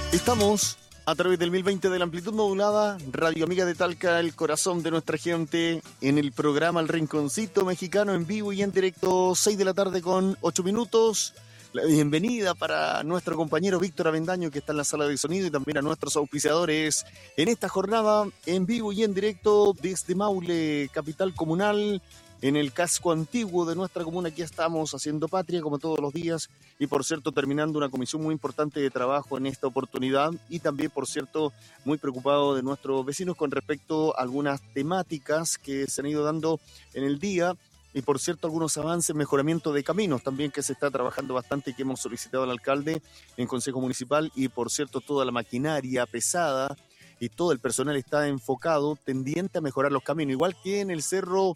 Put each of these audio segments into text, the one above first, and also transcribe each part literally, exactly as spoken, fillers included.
Estamos a través del mil veinte de la amplitud modulada, Radio Amiga de Talca, el corazón de nuestra gente, en el programa El Rinconcito Mexicano en vivo y en directo, seis de la tarde con ocho minutos. La bienvenida para nuestro compañero Víctor Avendaño, que está en la sala de sonido, y también a nuestros auspiciadores en esta jornada en vivo y en directo desde Maule, capital comunal, en el casco antiguo de nuestra comuna. Aquí estamos haciendo patria como todos los días y, por cierto, terminando una comisión muy importante de trabajo en esta oportunidad, y también, por cierto, muy preocupado de nuestros vecinos con respecto a algunas temáticas que se han ido dando en el día. Y, por cierto, algunos avances, mejoramiento de caminos también, que se está trabajando bastante y que hemos solicitado al alcalde en Consejo Municipal. Y, por cierto, toda la maquinaria pesada y todo el personal está enfocado, tendiente a mejorar los caminos, igual que en el cerro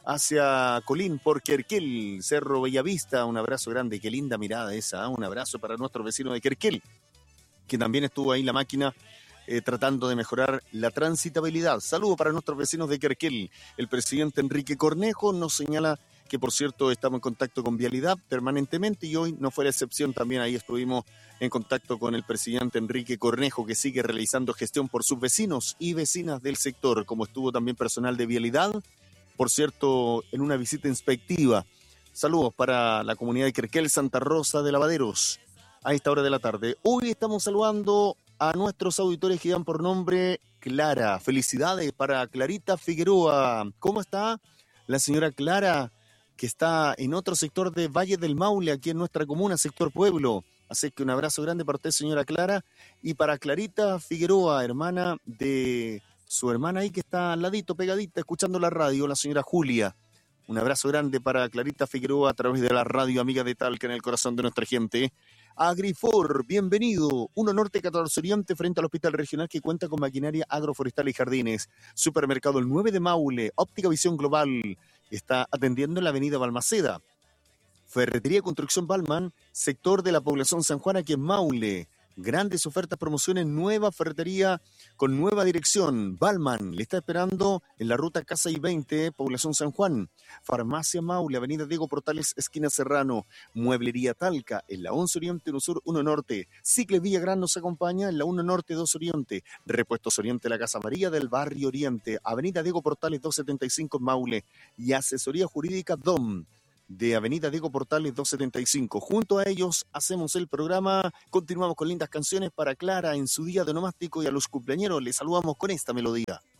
hacia Colín por Querquel, Cerro Bellavista. Un abrazo grande, qué linda mirada esa, ¿eh? Un abrazo para nuestro vecino de Querquel, que también estuvo ahí la máquina Eh, tratando de mejorar la transitabilidad. Saludo para nuestros vecinos de Querquel. El presidente Enrique Cornejo nos señala que, por cierto, estamos en contacto con Vialidad permanentemente, y hoy no fue la excepción. También ahí estuvimos en contacto con el presidente Enrique Cornejo, que sigue realizando gestión por sus vecinos y vecinas del sector, como estuvo también personal de Vialidad, por cierto, en una visita inspectiva. Saludos para la comunidad de Querquel, Santa Rosa de Lavaderos, a esta hora de la tarde. Hoy estamos saludando a nuestros auditores que dan por nombre Clara. Felicidades para Clarita Figueroa. ¿Cómo está la señora Clara, que está en otro sector de Valle del Maule, aquí en nuestra comuna, sector pueblo? Así que un abrazo grande para usted, señora Clara, y para Clarita Figueroa, hermana de su hermana ahí que está al ladito, pegadita, escuchando la radio, la señora Julia. Un abrazo grande para Clarita Figueroa a través de la Radio Amiga de Talca, en el corazón de nuestra gente. Agrifor, bienvenido. uno Norte, catorce Oriente, frente al Hospital Regional, que cuenta con maquinaria agroforestal y jardines. Supermercado El nueve de Maule, Óptica Visión Global, está atendiendo en la avenida Balmaceda. Ferretería Construcción Balman, sector de la población San Juan, aquí en Maule. Grandes ofertas, promociones, nueva ferretería con nueva dirección. Balman le está esperando en la ruta Casa I veinte, población San Juan. Farmacia Maule, avenida Diego Portales, esquina Serrano. Mueblería Talca, en la once Oriente, uno Sur, uno Norte. Cicle Villagrán nos acompaña en la uno Norte, dos Oriente. Repuestos Oriente, la Casa María del Barrio Oriente. Avenida Diego Portales, doscientos setenta y cinco en Maule. Y asesoría jurídica D O M, de avenida Diego Portales doscientos setenta y cinco. Junto a ellos hacemos el programa. Continuamos con lindas canciones para Clara en su día de onomástico, y a los cumpleañeros les saludamos con esta melodía.